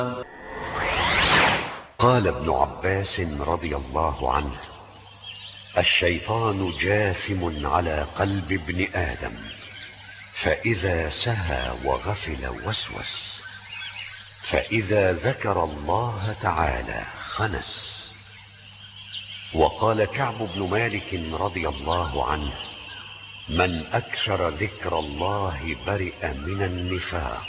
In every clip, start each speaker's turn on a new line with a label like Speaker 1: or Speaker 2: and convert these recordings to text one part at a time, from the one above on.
Speaker 1: قال ابن عباس رضي الله عنه: الشيطان جاثم على قلب ابن آدم، فإذا سهى وغفل وسوس، فإذا ذكر الله تعالى خنس. وقال كعب بن مالك رضي الله عنه: من أكثر ذكر الله برئ من النفاق.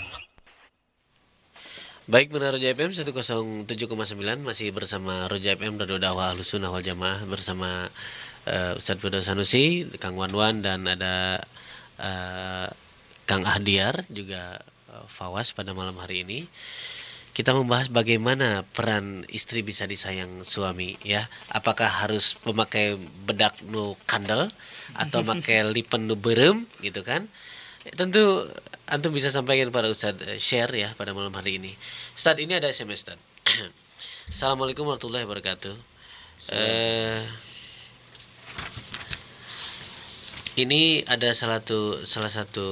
Speaker 2: Baik, benar Roja FM 107,9 masih bersama Roja FM Radio Dakwah Ahlussunnah wal Jamaah bersama Ustadz Firdaus Sanusi, Kang Wanwan, dan ada Kang Ahdiar juga Fawas pada malam hari ini. Kita membahas bagaimana peran istri bisa disayang suami, ya. Apakah harus memakai bedak nu kandel atau pakai lipen nu berem gitu kan? Tentu antum bisa sampaikan pada Ustadz, share ya pada malam hari ini. Ustadz, ini ada SMS Ustadz. Assalamualaikum warahmatullahi wabarakatuh. Ini ada salah satu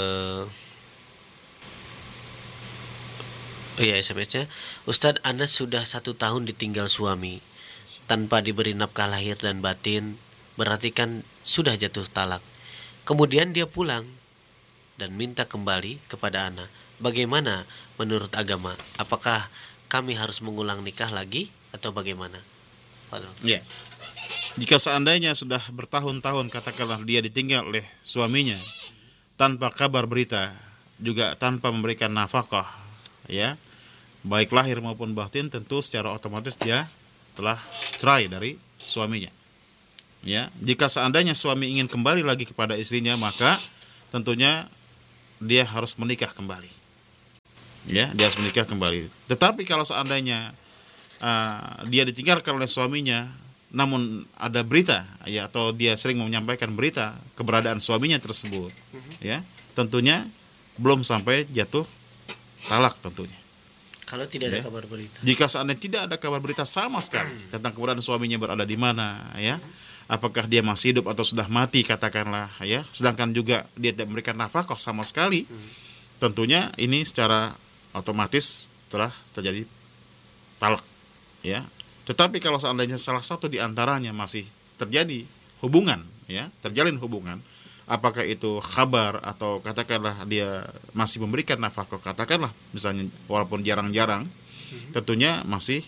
Speaker 2: SMS-nya. Ustadz, Anda sudah 1 tahun ditinggal suami tanpa diberi nafkah lahir dan batin, berarti kan sudah jatuh talak. Kemudian dia pulang dan minta kembali kepada Ana. Bagaimana menurut agama? Apakah kami harus mengulang nikah lagi atau bagaimana?
Speaker 3: Ya. Jika seandainya sudah bertahun-tahun katakanlah dia ditinggal oleh suaminya tanpa kabar berita, juga tanpa memberikan nafkah, ya, baik lahir maupun batin, tentu secara otomatis dia telah cerai dari suaminya. Ya, jika seandainya suami ingin kembali lagi kepada istrinya, maka tentunya dia harus menikah kembali. Ya, dia harus menikah kembali. Tetapi kalau seandainya dia ditinggalkan oleh suaminya, namun ada berita, ya, atau dia sering menyampaikan berita keberadaan suaminya tersebut, ya, tentunya belum sampai jatuh talak tentunya.
Speaker 2: Kalau tidak ada kabar berita.
Speaker 3: Jika seandainya tidak ada kabar berita sama sekali tentang keberadaan suaminya berada di mana, ya, apakah dia masih hidup atau sudah mati katakanlah, ya, sedangkan juga dia tidak memberikan nafkah sama sekali, tentunya ini secara otomatis telah terjadi talak, ya. Tetapi kalau seandainya salah satu di antaranya masih terjadi hubungan, ya, terjalin hubungan, apakah itu khabar atau katakanlah dia masih memberikan nafkah, katakanlah misalnya walaupun jarang-jarang, tentunya masih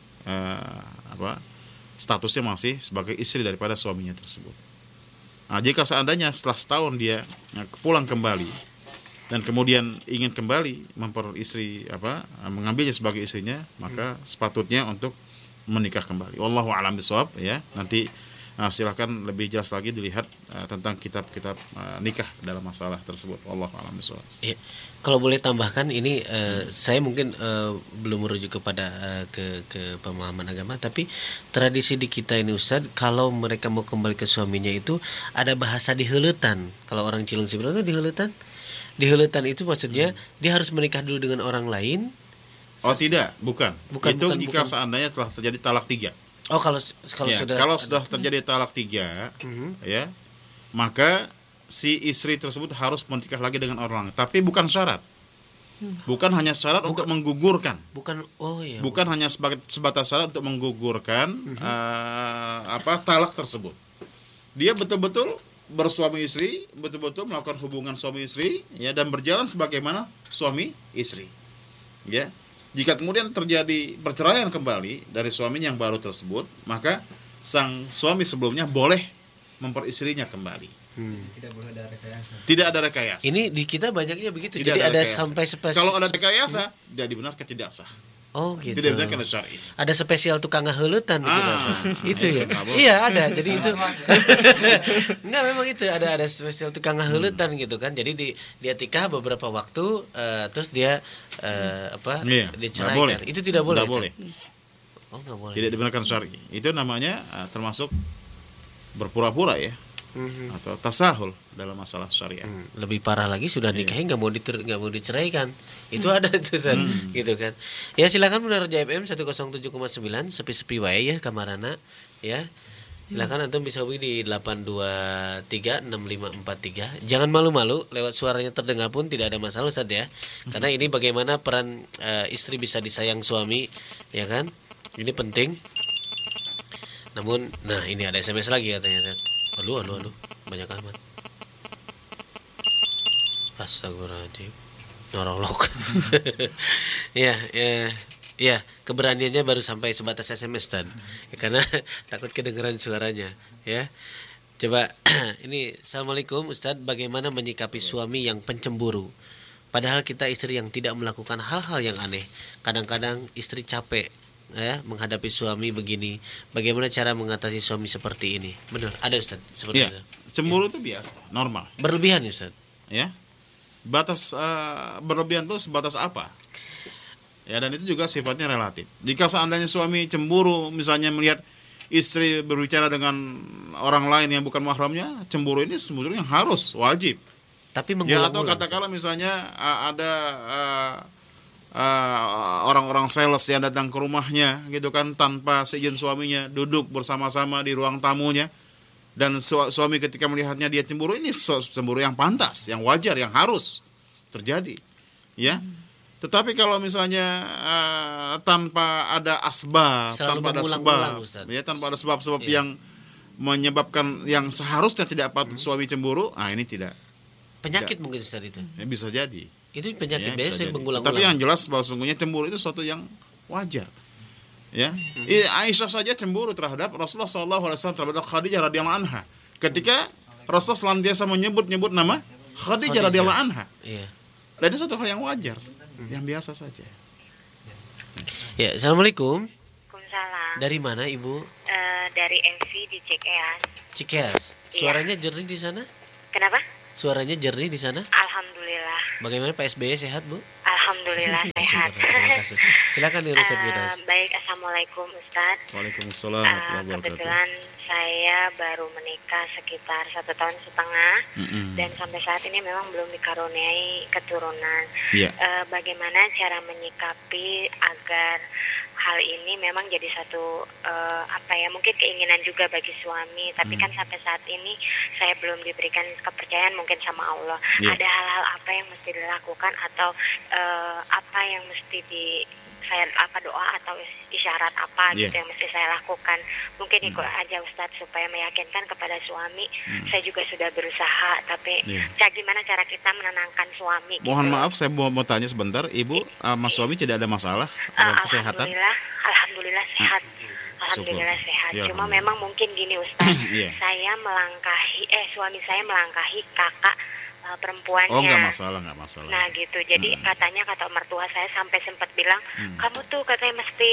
Speaker 3: statusnya masih sebagai istri daripada suaminya tersebut. Nah, jika seandainya setelah setahun dia pulang kembali dan kemudian ingin kembali mengambilnya sebagai istrinya, maka sepatutnya untuk menikah kembali. Wallahu a'lam bishawab, ya. Nanti silakan lebih jelas lagi dilihat tentang kitab-kitab nikah dalam masalah tersebut. Wallahu a'lam bishawab.
Speaker 2: Ya. Kalau boleh tambahkan ini, saya mungkin belum merujuk kepada ke pemahaman agama, tapi tradisi di kita ini Ustadz, kalau mereka mau kembali ke suaminya itu ada bahasa diheuletan. Kalau orang Cilung Sibro itu diheuletan. Diheuletan itu maksudnya dia harus menikah dulu dengan orang lain.
Speaker 3: Oh tidak, bukan. Itu jika seandainya telah terjadi talak 3.
Speaker 2: Oh, kalau
Speaker 3: ya, sudah terjadi talak 3, ya, maka si istri tersebut harus menikah lagi dengan orang lain. Tapi bukan syarat. Bukan hanya syarat untuk menggugurkan. Bukan hanya sebatas syarat untuk menggugurkan talak tersebut. Dia betul-betul bersuami istri, betul-betul melakukan hubungan suami istri, ya, dan berjalan sebagaimana suami istri. Ya. Jika kemudian terjadi perceraian kembali dari suaminya yang baru tersebut, maka sang suami sebelumnya boleh memperistrinya kembali.
Speaker 4: Tidak boleh ada rekayasa.
Speaker 3: Tidak ada rekayasa.
Speaker 2: Ini di kita banyaknya begitu.
Speaker 3: Tidak
Speaker 2: Jadi ada
Speaker 3: rekayasa.
Speaker 2: sampai spesial.
Speaker 3: Kalau ada rekayasa, tidak dibenarkan, tidak sah.
Speaker 2: Oh gitu.
Speaker 3: Tidak dibenarkan syar'i.
Speaker 2: Ada spesial tukang ngeheuletan gitu. Itu ya.
Speaker 3: Itu
Speaker 2: Iya ada. Jadi itu enggak, memang itu ada spesial tukang ngeheuletan gitu kan. Jadi dia tikah beberapa waktu, terus dia diceraikan. Itu tidak boleh.
Speaker 3: Tidak boleh.
Speaker 2: Oh, enggak boleh.
Speaker 3: Tidak dibenarkan syar'i. Itu namanya termasuk berpura-pura, ya. Atau tasahul dalam masalah syariat.
Speaker 2: Lebih parah lagi sudah nikahin nggak mau diceraikan. Itu ada tuh gitu kan. Ya silakan benar JFM 107,9 sepi-sepi wae ya kamarana, ya. Silakan antum bisa hubungi di 8236543. Jangan malu-malu, lewat suaranya terdengar pun tidak ada masalah Ustaz ya. Karena ini bagaimana peran istri bisa disayang suami, ya kan? Ini penting. Namun, nah ini ada SMS lagi katanya. Aduh, banyak amat. Astagfirullahaladzim. Norolog. Ya, keberaniannya baru sampai sebatas SMS dan karena takut kedengaran suaranya, ya. Coba ini, Assalamualaikum Ustadz, bagaimana menyikapi suami yang pencemburu? Padahal kita istri yang tidak melakukan hal-hal yang aneh. Kadang-kadang istri capek ya menghadapi suami begini. Bagaimana cara mengatasi suami seperti ini? Benar, ada Ustadz seperti itu.
Speaker 3: Cemburu itu biasa, normal.
Speaker 2: Berlebihan Ustadz.
Speaker 3: Ya. Batas berlebihan itu sebatas apa? Ya, dan itu juga sifatnya relatif. Jika seandainya suami cemburu, misalnya melihat istri berbicara dengan orang lain yang bukan mahramnya, cemburu ini sebetulnya harus, wajib.
Speaker 2: Tapi
Speaker 3: ya, atau katakanlah misalnya ada orang-orang sales yang datang ke rumahnya gitu kan, tanpa seizin suaminya, duduk bersama-sama di ruang tamunya, dan suami ketika melihatnya dia cemburu, ini cemburu yang pantas, yang wajar, yang harus terjadi, ya. Tetapi kalau misalnya tanpa ada asbab, tanpa ada sebab, ya, tanpa ada sebab-sebab yang menyebabkan yang seharusnya tidak patut suami cemburu, ini tidak.
Speaker 2: Penyakit mungkin Ustaz itu.
Speaker 3: Ya, bisa jadi.
Speaker 2: Itu penyakit biasa yang mengulang-ulang.
Speaker 3: Tapi yang jelas bahwa sungguhnya cemburu itu sesuatu yang wajar. Ya, Aisyah saja cemburu terhadap Rasulullah SAW, terhadap Khadijah radhiyallahu anha. Ketika Rasulullah senantiasa menyebut nama Khadijah radhiyallahu anha.
Speaker 2: Iya.
Speaker 3: Dan itu satu hal yang wajar, yang biasa saja.
Speaker 2: Ya, Assalamualaikum.
Speaker 5: Waalaikumsalam.
Speaker 2: Dari mana Ibu?
Speaker 5: Dari Evi di Cikeas.
Speaker 2: Cikeas. Suaranya jernih di sana?
Speaker 5: Kenapa?
Speaker 2: Suaranya jernih di sana?
Speaker 5: Alhamdulillah.
Speaker 2: Bagaimana Pak SBY sehat, Bu?
Speaker 5: Alhamdulillah sehat.
Speaker 2: Terima kasih. Silakan nih Ustaz Firdaus.
Speaker 5: Baik, assalamualaikum Ustaz.
Speaker 3: Waalaikumsalam.
Speaker 5: Kebetulan saya baru menikah sekitar 1,5 tahun, dan sampai saat ini memang belum dikaruniai keturunan. Bagaimana cara menyikapi agar hal ini memang jadi satu mungkin keinginan juga bagi suami, tapi kan sampai saat ini saya belum diberikan kepercayaan mungkin sama Allah. Ada hal-hal apa yang mesti dilakukan atau apa yang mesti doa atau isyarat apa gitu yang mesti saya lakukan. Mungkin ikut aja Ustadz supaya meyakinkan kepada suami. Saya juga sudah berusaha, tapi gimana cara kita menenangkan suami gitu.
Speaker 3: Mohon maaf, saya mau tanya sebentar, Ibu, Mas suami tidak ada masalah kesehatan?
Speaker 5: Alhamdulillah sehat. Alhamdulillah sehat. Cuma memang mungkin gini Ustadz, saya suami saya melangkahi kakak perempuannya.
Speaker 3: Oh, nggak masalah.
Speaker 5: Nah gitu, jadi kata mertua saya sampai sempat bilang, kamu tuh katanya mesti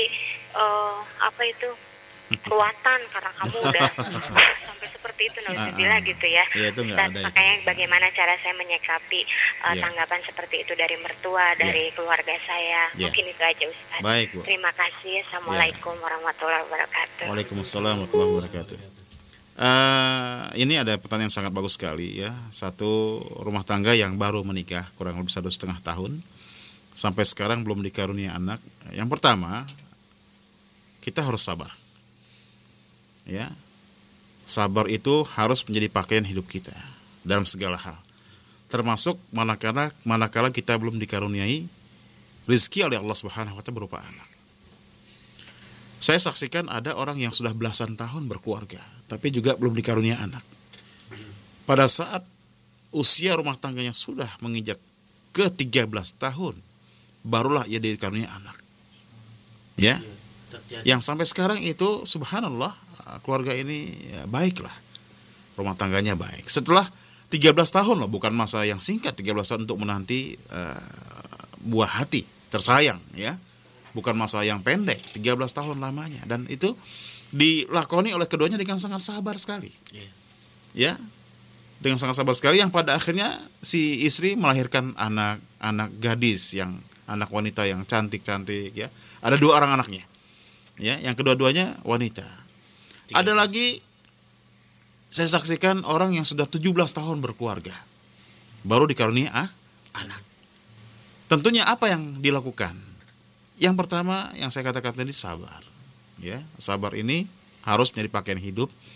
Speaker 5: ruatan karena kamu udah sampai seperti itu, nauzubillah gitu ya.
Speaker 3: Itu nggak ada.
Speaker 5: Makanya bagaimana cara saya menyikapi tanggapan seperti itu dari mertua, dari keluarga saya. Mungkin itu aja Ustaz.
Speaker 3: Baik, Bu.
Speaker 5: Terima kasih. Assalamualaikum warahmatullahi wabarakatuh.
Speaker 3: Waalaikumsalam warahmatullahi wabarakatuh. Ini ada pertanyaan yang sangat bagus sekali ya. Satu rumah tangga yang baru menikah kurang lebih 1,5 tahun, sampai sekarang belum dikarunia anak. Yang pertama, kita harus sabar. Ya, sabar itu harus menjadi pakaian hidup kita dalam segala hal, termasuk manakala kita belum dikaruniai rezeki oleh Allah Subhanahu wa Ta'ala berupa anak. Saya saksikan ada orang yang sudah belasan tahun berkeluarga, tapi juga belum dikarunia anak. Pada saat usia rumah tangganya sudah menginjak ke 13 tahun, barulah ia dikarunia anak. Ya, yang sampai sekarang itu subhanallah, keluarga ini baiklah, rumah tangganya baik. Setelah 13 tahun loh, bukan masa yang singkat, 13 tahun untuk menanti buah hati tersayang, ya. Bukan masa yang pendek, 13 tahun lamanya. Dan itu dilakoni oleh keduanya dengan sangat sabar sekali. Ya, dengan sangat sabar sekali, yang pada akhirnya si istri melahirkan anak gadis, anak wanita yang cantik-cantik, ya. Ada 2 orang anaknya. Ya, yang kedua-duanya wanita. Ada lagi saya saksikan orang yang sudah 17 tahun berkeluarga, baru dikarunia anak. Tentunya apa yang dilakukan? Yang pertama yang saya katakan tadi, sabar. Ya, sabar ini harus menjadi pakaian hidup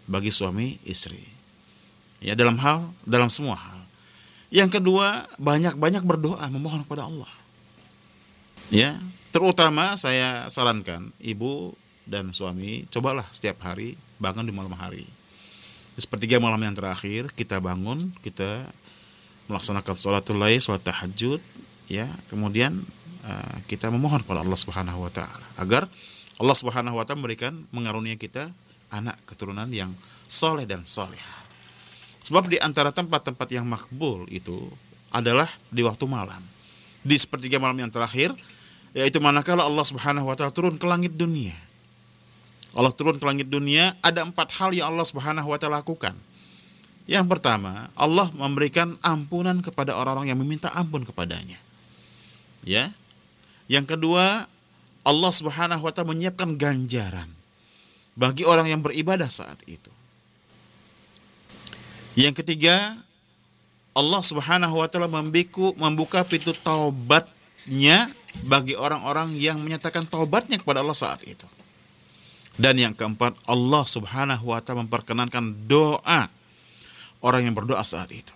Speaker 3: bagi suami istri. Ya, dalam semua hal. Yang kedua, banyak-banyak berdoa, memohon kepada Allah. Ya, terutama saya sarankan ibu dan suami, cobalah setiap hari bangun di malam hari. Sepertiga malam yang terakhir kita bangun, kita melaksanakan sholatul lail, sholat tahajud, ya. Kemudian kita memohon kepada Allah Subhanahu wa taala agar Allah Subhanahu wa taala mengaruniai kita anak keturunan yang soleh dan solehah. Sebab di antara tempat-tempat yang makbul itu adalah di waktu malam. Di sepertiga malam yang terakhir, yaitu manakala Allah Subhanahu wa taala turun ke langit dunia. Allah turun ke langit dunia, ada 4 hal yang Allah Subhanahu wa taala lakukan. Yang pertama, Allah memberikan ampunan kepada orang-orang yang meminta ampun kepadanya. Ya. Yang kedua, Allah Subhanahu wa taala menyiapkan ganjaran bagi orang yang beribadah saat itu. Yang ketiga, Allah Subhanahu wa taala membuka pintu taubatnya bagi orang-orang yang menyatakan taubatnya kepada Allah saat itu. Dan yang keempat, Allah Subhanahu wa taala memperkenankan doa orang yang berdoa saat itu.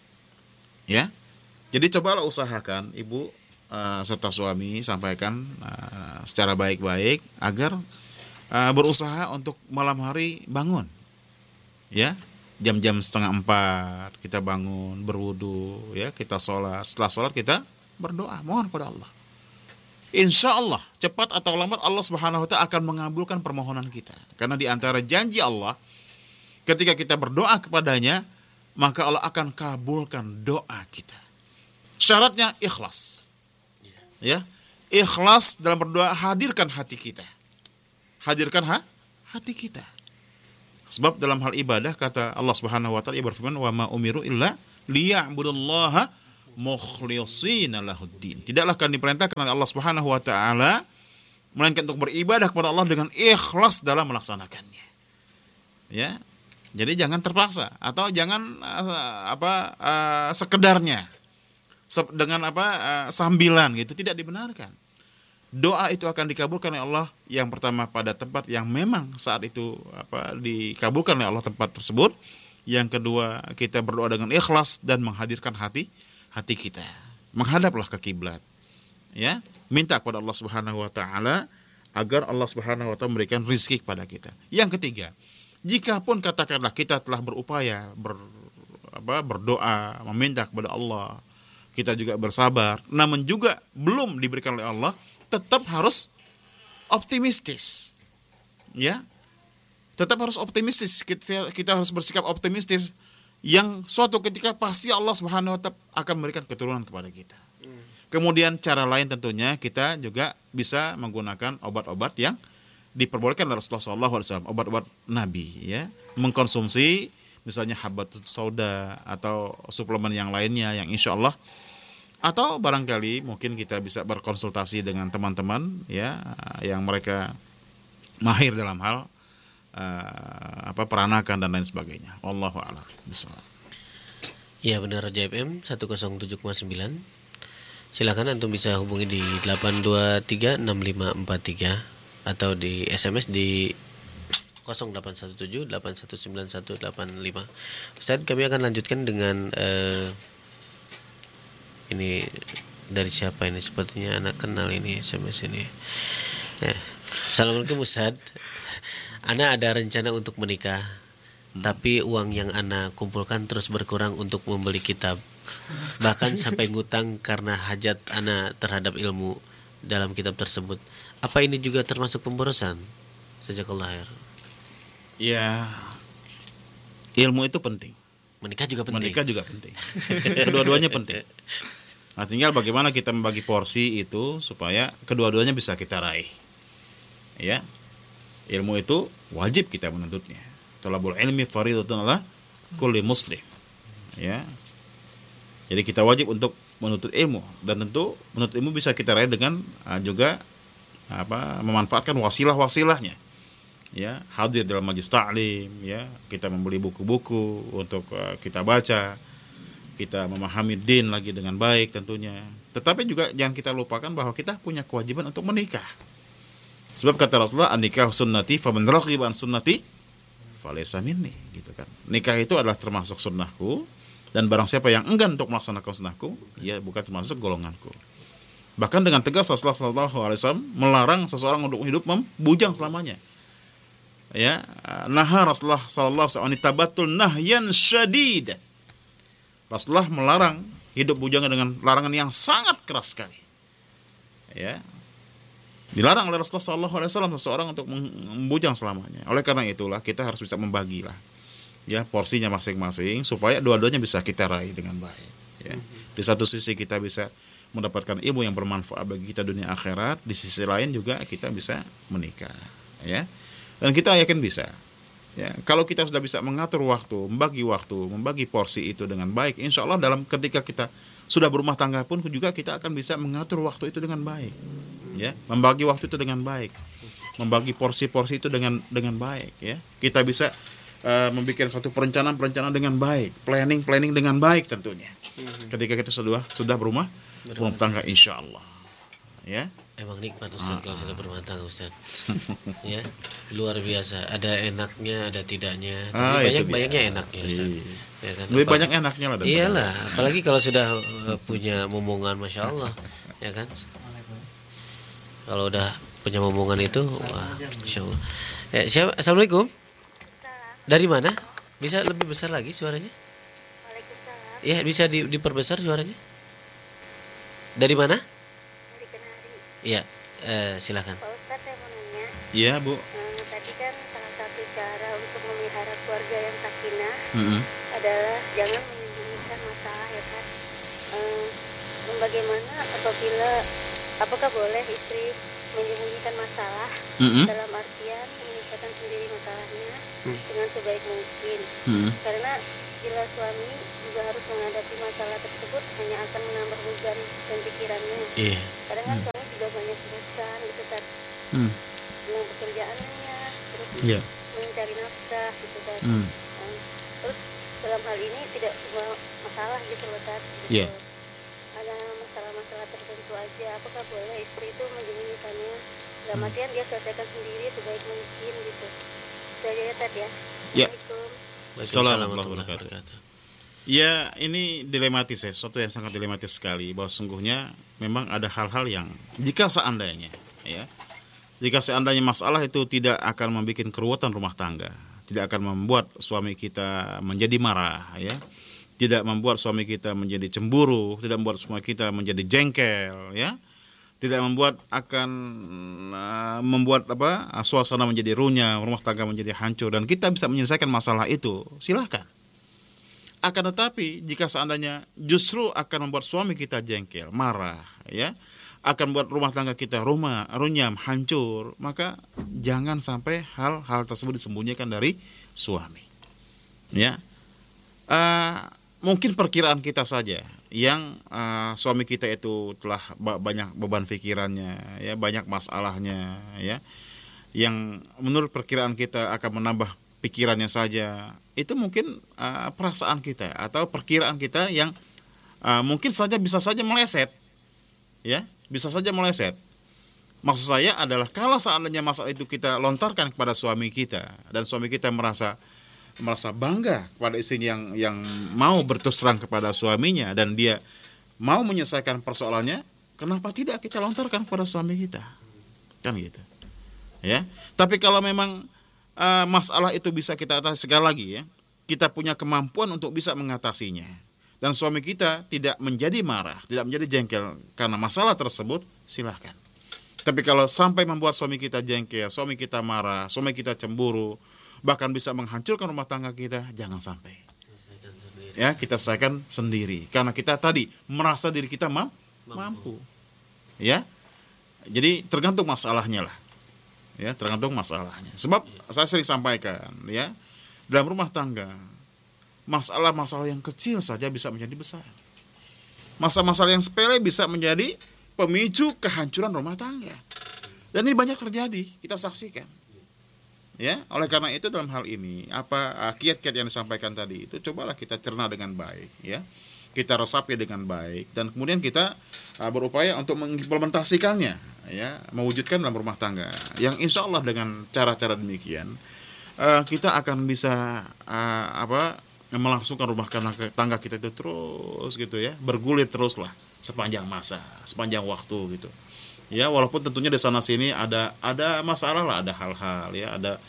Speaker 3: Ya. Jadi cobalah usahakan ibu serta suami sampaikan secara baik-baik agar berusaha untuk malam hari bangun. Ya. Jam-jam 3:30 kita bangun, berwudu, ya, kita sholat. Setelah sholat kita berdoa, mohon kepada Allah. Insya Allah, cepat atau lambat Allah Subhanahu wa taala akan mengabulkan permohonan kita. Karena di antara janji Allah, ketika kita berdoa kepadanya, maka Allah akan kabulkan doa kita. Syaratnya ikhlas. Ya, ikhlas dalam berdoa, hadirkan hati kita. Hadirkan hati kita. Sebab dalam hal ibadah kata Allah Subhanahu wa taala berfirman, "Wa ma umiru illa liya'budullaha mukhlishina lahuddin." Tidaklah akan diperintahkan oleh Allah Subhanahu wa taala melainkan untuk beribadah kepada Allah dengan ikhlas dalam melaksanakannya. Ya. Jadi jangan terpaksa atau jangan sekedarnya. Dengan sambilan gitu, tidak dibenarkan. Doa itu akan dikabulkan oleh Allah yang pertama pada tempat yang memang saat itu dikabulkan oleh Allah tempat tersebut. Yang kedua, kita berdoa dengan ikhlas dan menghadirkan hati kita. Menghadaplah ke kiblat. Ya, minta kepada Allah Subhanahu wa taala agar Allah Subhanahu wa taala memberikan rezeki kepada kita. Yang ketiga, jikapun katakanlah kita telah berupaya berdoa, meminta kepada Allah, kita juga bersabar, namun juga belum diberikan oleh Allah, tetap harus optimistis. Ya. Tetap harus optimistis. Kita harus bersikap optimistis yang suatu ketika pasti Allah Subhanahu wa taala akan memberikan keturunan kepada kita. Kemudian cara lain tentunya kita juga bisa menggunakan obat-obat yang diperbolehkan oleh Rasulullah SAW, obat-obat Nabi, ya. Mengkonsumsi misalnya habatus sauda atau suplemen yang lainnya yang insya Allah, atau barangkali mungkin kita bisa berkonsultasi dengan teman-teman, ya, yang mereka mahir dalam hal peranakan dan lain sebagainya. Wallahu a'lam bishawab.
Speaker 2: Ya, benar, Raja FM 107,9. Silakan antum bisa hubungi di 8236543 atau di SMS di 0817819185. Ustaz, kami akan lanjutkan dengan ini dari siapa ini, sepertinya anak kenal ini SMS ini. Ya. Assalamualaikum Ustaz. Ana ada rencana untuk menikah, tapi uang yang Ana kumpulkan terus berkurang untuk membeli kitab. Bahkan sampai ngutang karena hajat Ana terhadap ilmu dalam kitab tersebut. Apa ini juga termasuk pemborosan? Jazakallah khair.
Speaker 3: Ya, ilmu itu penting.
Speaker 2: Menikah juga penting.
Speaker 3: Kedua-duanya penting. Nah, tinggal bagaimana kita membagi porsi itu supaya kedua-duanya bisa kita raih. Ya. Ilmu itu wajib kita menuntutnya. Talabul ilmi fardhatun 'ala kulli muslim. Ya. Jadi kita wajib untuk menuntut ilmu, dan tentu menuntut ilmu bisa kita raih dengan juga memanfaatkan wasilah-wasilahnya. Ya, hadir dalam majlis ta'lim, ya, kita membeli buku-buku untuk kita baca, kita memahami din lagi dengan baik tentunya. Tetapi juga jangan kita lupakan bahwa kita punya kewajiban untuk menikah. Sebab kata Rasulullah, an-nikah sunnati faman raghiba an sunnati falaysa minni, gitu kan. Nikah itu adalah termasuk sunnahku, dan barang siapa yang enggan untuk melaksanakan sunnahku, ya bukan termasuk golonganku. Bahkan dengan tegas Rasulullah SAW melarang seseorang untuk hidup bujang selamanya. Ya, naha Rasulullah SAW tabatul nahyan syadid. Rasulullah melarang hidup bujang dengan larangan yang sangat keras sekali. Ya, dilarang oleh Rasulullah SAW seseorang untuk membujang selamanya. Oleh karena itulah kita harus bisa membagilah, ya, porsinya masing-masing supaya dua-duanya bisa kita raih dengan baik. Ya, di satu sisi kita bisa mendapatkan ilmu yang bermanfaat bagi kita dunia akhirat, di sisi lain juga kita bisa menikah, ya. Dan kita yakin bisa. Ya, kalau kita sudah bisa mengatur waktu, membagi porsi itu dengan baik, insya Allah dalam ketika kita sudah berumah tangga pun juga kita akan bisa mengatur waktu itu dengan baik. Ya, membagi waktu itu dengan baik, membagi porsi-porsi itu dengan baik. Ya, kita bisa membuat satu perencanaan dengan baik, planning dengan baik tentunya. Ketika kita sudah berumah tangga, insya Allah. Ya.
Speaker 2: Emang nikmat Ustaz kalau sudah berumah tangga Ustaz. Ya, luar biasa. Ada enaknya, ada tidaknya. Tapi banyaknya enaknya Ustaz. Ya kan?
Speaker 3: Lebih banyak enaknya lah.
Speaker 2: Iyalah, apalagi kalau sudah punya momongan, masya Allah, ya kan? Kalau udah punya momongan itu, wah, masya Allah. Assalamualaikum. Dari mana? Bisa lebih besar lagi suaranya?
Speaker 5: Waalaikumsalam.
Speaker 2: Ya, bisa diperbesar suaranya. Dari mana?
Speaker 5: Dari Kenari.
Speaker 2: Iya, silakan.
Speaker 5: Pak Ustadz, saya mau nanya.
Speaker 3: Iya, Bu.
Speaker 5: Tadi kan salah satu cara untuk memelihara keluarga yang sakinah adalah jangan menyembunyikan masalah, ya kan? Bagaimana apakah boleh istri menyembunyikan masalah dalam artian menyelesaikan sendiri masalahnya dengan sebaik mungkin? Karena bila suami juga harus menghadapi masalah tersebut hanya akan menambah beban dan pikirannya. Kadang kan suami juga banyak urusan gitu kan, dengan pekerjaannya, terus mencari nafkah gitu kan. Terus dalam hal ini tidak semua masalah gitu loh kan. Gitu. Ada masalah-masalah tertentu aja. Apakah boleh istri itu menyembunyikannya? Dalam artian dia selesaikan sendiri sebaik mungkin gitu. Saya lihat ya. Assalamualaikum.
Speaker 3: Assalamualaikum warahmatullahi wabarakatuh. Ya, ini dilematis ya, sesuatu yang sangat dilematis sekali, bahwa sungguhnya memang ada hal-hal yang jika seandainya masalah itu tidak akan membuat keruwetan rumah tangga, tidak akan membuat suami kita menjadi marah, ya, tidak membuat suami kita menjadi cemburu, tidak membuat suami kita menjadi jengkel, ya, tidak membuat suasana menjadi runyam, rumah tangga menjadi hancur, dan kita bisa menyelesaikan masalah itu, silahkan. Akan tetapi jika seandainya justru akan membuat suami kita jengkel, marah, ya, akan membuat rumah tangga kita runyam, hancur, maka jangan sampai hal-hal tersebut disembunyikan dari suami. Ya, mungkin perkiraan kita saja yang suami kita itu telah banyak beban pikirannya, ya, banyak masalahnya, ya, yang menurut perkiraan kita akan menambah pikirannya saja. Itu mungkin perasaan kita atau perkiraan kita yang mungkin saja bisa saja meleset, ya, bisa saja meleset. Maksud saya adalah kalau seandainya masalah itu kita lontarkan kepada suami kita dan suami kita merasa bangga kepada istrinya yang mau berterus terang kepada suaminya dan dia mau menyelesaikan persoalannya, kenapa tidak kita lontarkan kepada suami kita? Kan gitu. Ya. Tapi kalau memang masalah itu bisa kita atasi, sekali lagi ya, kita punya kemampuan untuk bisa mengatasinya dan suami kita tidak menjadi marah, tidak menjadi jengkel karena masalah tersebut, silahkan. Tapi kalau sampai membuat suami kita jengkel, suami kita marah, suami kita cemburu, bahkan bisa menghancurkan rumah tangga kita, jangan sampai. Ya, kita selesaikan sendiri karena kita tadi merasa diri kita mampu. Ya. Jadi tergantung masalahnya lah. Ya, tergantung masalahnya. Sebab saya sering sampaikan, ya, dalam rumah tangga masalah-masalah yang kecil saja bisa menjadi besar. Masalah-masalah yang sepele bisa menjadi pemicu kehancuran rumah tangga. Dan ini banyak terjadi, kita saksikan. Ya, oleh karena itu dalam hal ini kiat-kiat yang disampaikan tadi itu cobalah kita cerna dengan baik, ya. Kita resapi dengan baik dan kemudian kita berupaya untuk mengimplementasikannya, ya, mewujudkan dalam rumah tangga. Yang insya Allah dengan cara-cara demikian kita akan bisa melangsungkan rumah tangga kita itu terus gitu ya, bergulir terus lah sepanjang masa, sepanjang waktu gitu. Ya, walaupun tentunya di sana sini ada masalah lah, ada hal-hal ya, ada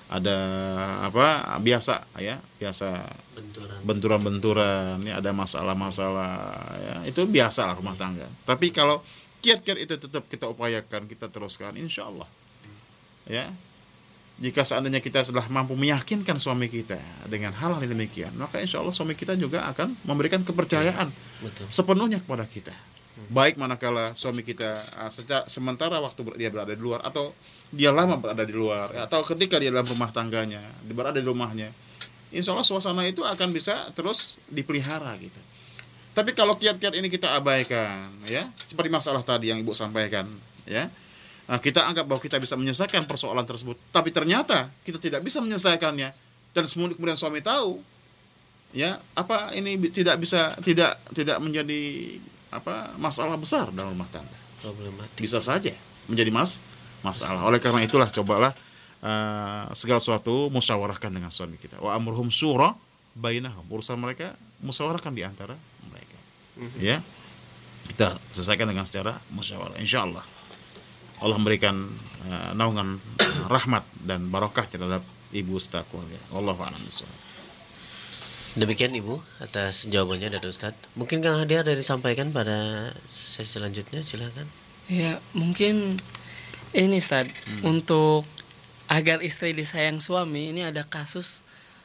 Speaker 3: biasa ya, biasa benturan-benturan ya, ada masalah-masalah ya, itu biasa lah rumah tangga. Tapi kalau kiat-kiat itu tetap kita upayakan, kita teruskan, insya Allah ya, jika seandainya kita sudah mampu meyakinkan suami kita dengan hal-hal yang demikian, maka insya Allah suami kita juga akan memberikan kepercayaan sepenuhnya kepada kita. Baik manakala suami kita sementara waktu dia berada di luar, atau dia lama berada di luar, atau ketika dia dalam rumah tangganya, berada di rumahnya, insya Allah suasana itu akan bisa terus dipelihara gitu. Tapi kalau kiat-kiat ini kita abaikan ya, seperti masalah tadi yang Ibu sampaikan ya, kita anggap bahwa kita bisa menyelesaikan persoalan tersebut, tapi ternyata kita tidak bisa menyelesaikannya, dan kemudian suami tahu ya, ini tidak menjadi masalah besar dalam rumah tangga. Problematik. Bisa saja menjadi masalah. Oleh karena itulah cobalah segala sesuatu musyawarahkan dengan suami kita. Wa amruhum syura bainahum. Urusan mereka musyawarahkan di antara mereka. Ya. Kita selesaikan dengan secara musyawarah. Insyaallah Allah memberikan naungan rahmat dan barakah terhadap ibu serta keluarga. Wallahu a'lam bishawab.
Speaker 2: Demikian Ibu atas jawabannya dari Ustadz. Mungkin Kang Hadi ada disampaikan pada sesi selanjutnya, silakan.
Speaker 6: Ya, mungkin ini Ustadz, untuk agar istri disayang suami, ini ada kasus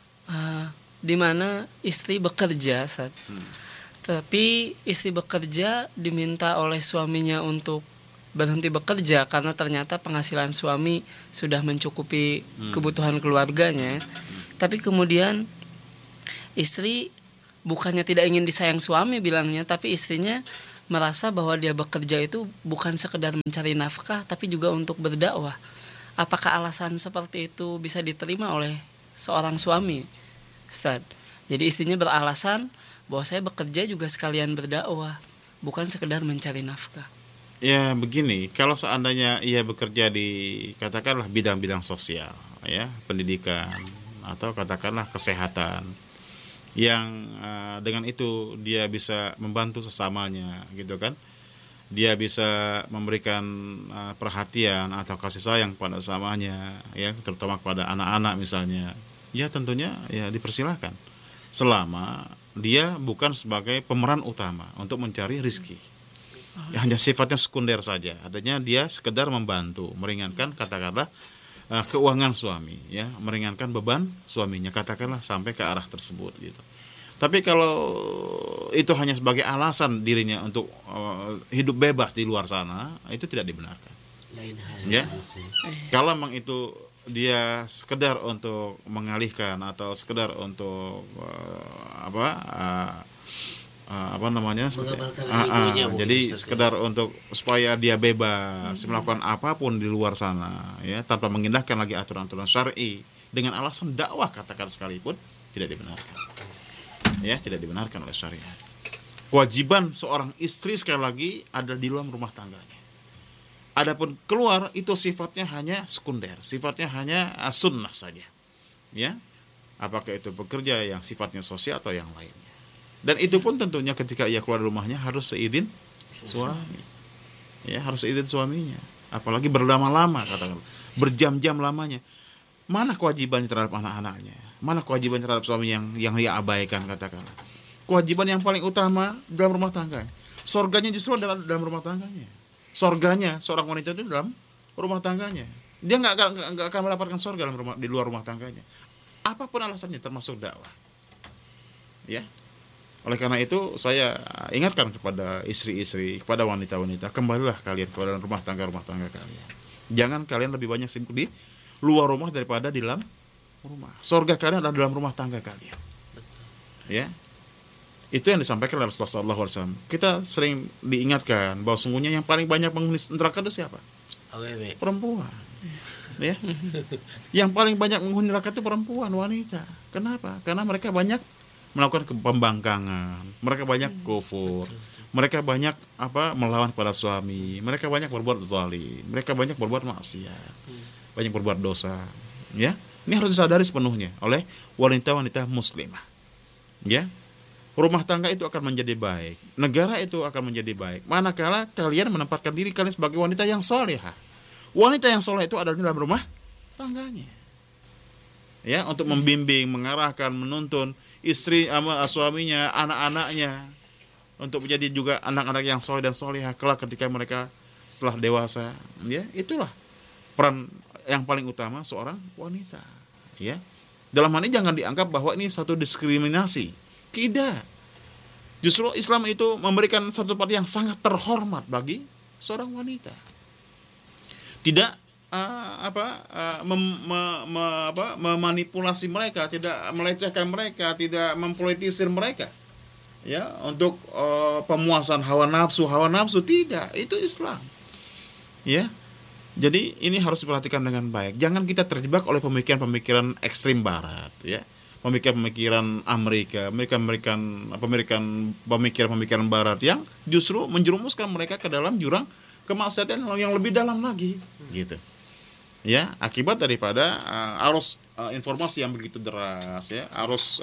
Speaker 6: di mana istri bekerja, Ustadz. Tapi istri bekerja diminta oleh suaminya untuk berhenti bekerja karena ternyata penghasilan suami sudah mencukupi kebutuhan keluarganya. Tapi kemudian istri bukannya tidak ingin disayang suami bilangnya, tapi istrinya merasa bahwa dia bekerja itu bukan sekedar mencari nafkah, tapi juga untuk berdakwah. Apakah alasan seperti itu bisa diterima oleh seorang suami, Ustaz? Jadi istrinya beralasan bahwa saya bekerja juga sekalian berdakwah, bukan sekedar mencari nafkah.
Speaker 3: Ya begini, kalau seandainya ia bekerja di katakanlah bidang-bidang sosial, ya, pendidikan atau katakanlah kesehatan, yang dengan itu dia bisa membantu sesamanya gitu kan, dia bisa memberikan perhatian atau kasih sayang pada sesamanya ya, terutama kepada anak-anak misalnya, ya tentunya ya dipersilahkan selama dia bukan sebagai pemeran utama untuk mencari rizki ya, hanya sifatnya sekunder saja, adanya dia sekedar membantu meringankan katakanlah keuangan suami ya, meringankan beban suaminya katakanlah sampai ke arah tersebut gitu. Tapi kalau itu hanya sebagai alasan dirinya untuk hidup bebas di luar sana, itu tidak dibenarkan. Ya. Kalau memang itu dia sekedar untuk mengalihkan atau sekedar untuk jadi sekedar untuk supaya dia bebas melakukan apapun di luar sana ya, tanpa mengindahkan lagi aturan-aturan syar'i dengan alasan dakwah katakan sekalipun, tidak dibenarkan ya, tidak dibenarkan oleh syariat. Kewajiban seorang istri sekali lagi ada di dalam rumah tangganya. Adapun keluar itu sifatnya hanya sekunder, sifatnya hanya sunnah saja ya, apakah itu bekerja yang sifatnya sosial atau yang lainnya. Dan itu pun tentunya ketika ia keluar dari rumahnya harus seizin suami. Ya, harus seizin suaminya. Apalagi berlama-lama katakan, berjam-jam lamanya. Mana kewajibannya terhadap anak-anaknya? Mana kewajiban terhadap suami yang dia abaikan katakanlah. Kewajiban yang paling utama dalam rumah tangga. Sorganya justru dalam rumah tangganya. Sorganya seorang wanita itu dalam rumah tangganya. Dia nggak akan mendapatkan sorga di luar rumah tangganya. Apapun alasannya termasuk dakwah. Ya. Oleh karena itu saya ingatkan kepada istri-istri, kepada wanita-wanita, kembalilah kalian ke dalam rumah tangga kalian. Jangan kalian lebih banyak sibuk di luar rumah daripada di dalam rumah. Surga kalian adalah dalam rumah tangga kalian. Ya, itu yang disampaikan oleh Rasulullah SAW. Kita sering diingatkan bahwa sungguhnya yang paling banyak penghuni neraka itu siapa? Perempuan. Ya, yang paling banyak penghuni neraka itu perempuan, wanita. Kenapa? Karena mereka banyak melakukan pembangkangan, mereka banyak kufur, mereka banyak melawan pada suami, mereka banyak berbuat zalim, mereka banyak berbuat maksiat, banyak berbuat dosa, ya. Ini harus disadari sepenuhnya oleh wanita-wanita muslimah. Ya. Rumah tangga itu akan menjadi baik, negara itu akan menjadi baik manakala kalian menempatkan diri kalian sebagai wanita yang solehah. Wanita yang soleh itu adalah dalam rumah tangganya. Ya, untuk membimbing, mengarahkan, menuntun istri sama suaminya, anak-anaknya untuk menjadi juga anak-anak yang soleh dan solehah kelak ketika mereka setelah dewasa. Ya, itulah peran yang paling utama seorang wanita. Ya, dalam hal ini jangan dianggap bahwa ini satu diskriminasi. Tidak. Justru Islam itu memberikan satu tempat yang sangat terhormat bagi seorang wanita. Tidak memanipulasi mereka, tidak melecehkan mereka, tidak mempolitisir mereka. Ya, untuk pemuasan hawa nafsu tidak. Itu Islam. Ya. Jadi ini harus diperhatikan dengan baik. Jangan kita terjebak oleh pemikiran-pemikiran ekstrim barat, ya. Pemikiran-pemikiran Amerika, pemikiran barat yang justru menjerumuskan mereka ke dalam jurang kemaksiatan yang lebih dalam lagi, gitu. Ya, akibat daripada arus informasi yang begitu deras, ya, arus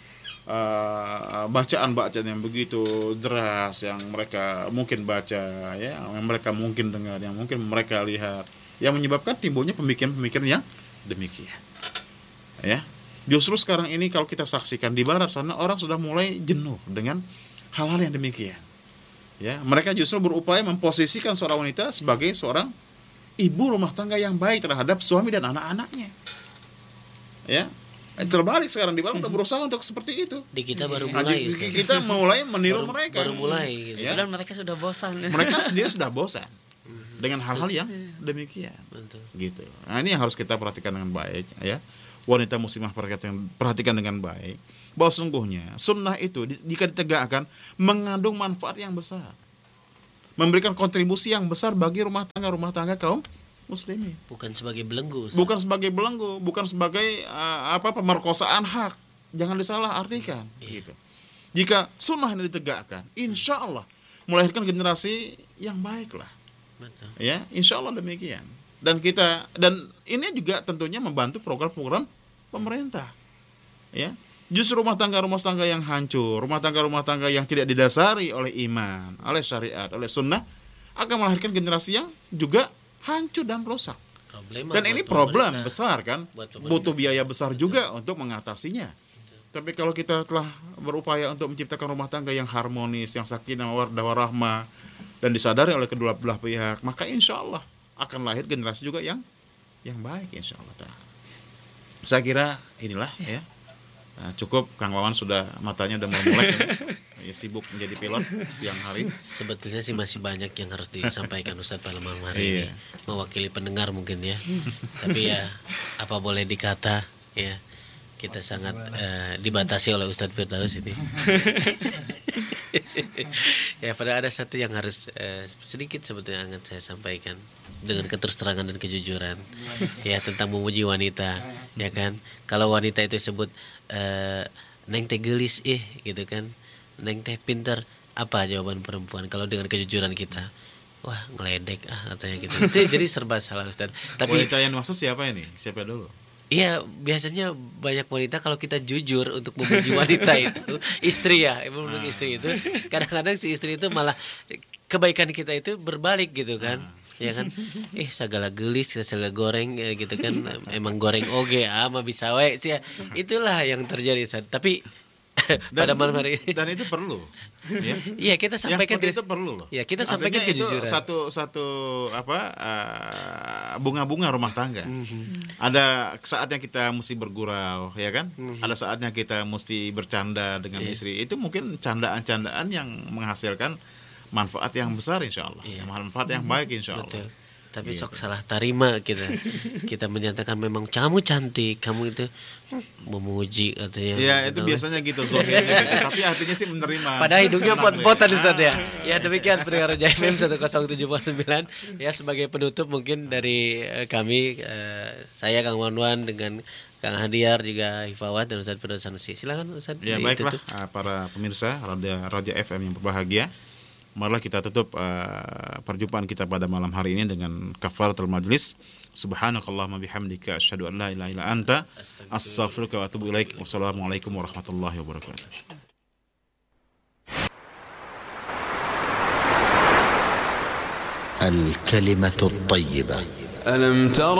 Speaker 3: bacaan yang begitu deras yang mereka mungkin baca, ya, yang mereka mungkin dengar, yang mungkin mereka lihat, yang menyebabkan timbulnya pemikiran-pemikiran yang demikian. Ya, justru sekarang ini kalau kita saksikan di barat sana orang sudah mulai jenuh dengan hal-hal yang demikian. Ya, mereka justru berupaya memposisikan seorang wanita sebagai seorang ibu rumah tangga yang baik terhadap suami dan anak-anaknya. Ya. Terbalik sekarang di barat udah berusaha untuk seperti itu.
Speaker 2: Di kita baru mulai.
Speaker 3: Kita mulai meniru mereka.
Speaker 2: Baru mulai. Gitu.
Speaker 3: Ya?
Speaker 6: Dan mereka sudah bosan.
Speaker 3: Mereka sendiri sudah bosan dengan hal-hal yang demikian.
Speaker 2: Betul.
Speaker 3: Gitu. Nah, ini yang harus kita perhatikan dengan baik. Ya, wanita muslimah perhatikan dengan baik bahwa sungguhnya sunnah itu jika ditegakkan mengandung manfaat yang besar, memberikan kontribusi yang besar bagi rumah tangga kaum muslimin.
Speaker 2: Bukan sebagai belenggu.
Speaker 3: Bukan sebagai belenggu, bukan sebagai pemerkosaan hak. Jangan disalah artikan. Gitu. Jika sunnah ini ditegakkan, insya Allah melahirkan generasi yang baik lah.
Speaker 2: Betul.
Speaker 3: Ya, insya Allah demikian. Dan ini juga tentunya membantu program-program pemerintah. Ya, justru rumah tangga yang hancur, rumah tangga yang tidak didasari oleh iman, oleh syariat, oleh sunnah akan melahirkan generasi yang juga hancur dan rusak. Dan ini problem besar kan, butuh biaya besar juga untuk mengatasinya. Tapi kalau kita telah berupaya untuk menciptakan rumah tangga yang harmonis, yang sakinah mawaddah warahmah dan disadari oleh kedua belah pihak, maka insya Allah akan lahir generasi juga yang baik insya Allah. Saya kira inilah ya. Nah, cukup Kang Wawan sudah matanya udah mulai ya, sibuk menjadi pilot siang hari.
Speaker 2: Sebetulnya sih masih banyak yang harus disampaikan Ustadz pada malam hari ini, mewakili pendengar mungkin ya. Tapi ya apa boleh dikata ya, kita sangat dibatasi oleh Ustadz Firdaus ini. Ya, pada ada satu yang harus sedikit sebetulnya akan saya sampaikan dengan keterus-terangan dan kejujuran ya, tentang memuji wanita, ya kan. Kalau wanita itu sebut neng teh gelis gitu kan, neng teh pinter, apa jawaban perempuan kalau dengan kejujuran kita? Wah, ngeledek katanya gitu. Jadi serba salah Ustaz. Tapi
Speaker 3: wanita yang maksud siapa ini? Siapa dulu?
Speaker 2: Iya, biasanya banyak wanita kalau kita jujur untuk memuji wanita itu, istri ya, istri itu kadang-kadang si istri itu malah kebaikan kita itu berbalik gitu kan. Ya kan, segala gelis, segala goreng gitu kan, emang goreng oge mah bisa we, itulah yang terjadi. Tapi pada malam hari ini,
Speaker 3: dan itu perlu ya?
Speaker 2: Iya, kita sampaikan
Speaker 3: itu perlu loh.
Speaker 2: Ya, kita sampaikan kejujuran.
Speaker 3: Satu bunga-bunga rumah tangga. Ada saatnya kita mesti bergurau, ya kan? Ada saatnya kita mesti bercanda dengan istri. Itu mungkin candaan-candaan yang menghasilkan manfaat yang besar insya Allah, manfaat yang baik insya Allah.
Speaker 2: Betul. Tapi sok salah tarima kita menyatakan memang kamu cantik, kamu itu memuji katanya.
Speaker 3: Ya itu biasanya gitu zohirnya gitu. Tapi artinya sih menerima.
Speaker 2: Pada hidungnya pot-potan Ustaz ya. Ya demikian pendengar Raja FM 107.9. Ya, sebagai penutup mungkin dari kami, saya Kang Wanwan dengan Kang Hadiar juga Hifawat dan Ustaz Firdaus Sanusi. Silakan Ustaz.
Speaker 3: Ya baiklah para pemirsa Raja FM yang berbahagia. Marilah kita tutup perjumpaan kita pada malam hari ini dengan kafaratul majlis. Subhanakallahumma bihamdika asyhadu an la ilaha illa anta astaghfiruka wa atubu ilaik. Wassalamualaikum warahmatullahi wabarakatuh.
Speaker 1: الكلمة الطيبة.
Speaker 7: ألم تر